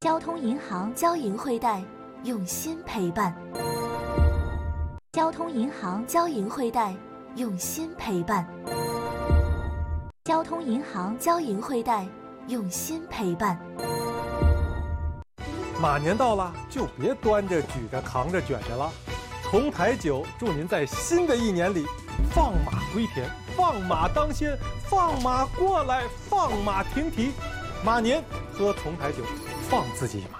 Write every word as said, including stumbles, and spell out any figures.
交通银行交银汇贷，用心陪伴。交通银行交银汇贷，用心陪伴。交通银行交银汇贷，用心陪伴。 马年到了，就别端着、举着、扛着、卷着了。重台酒祝您在新的一年里放马归田，放马当先，放马过来，放马停蹄。马年喝重台酒，放自己一马。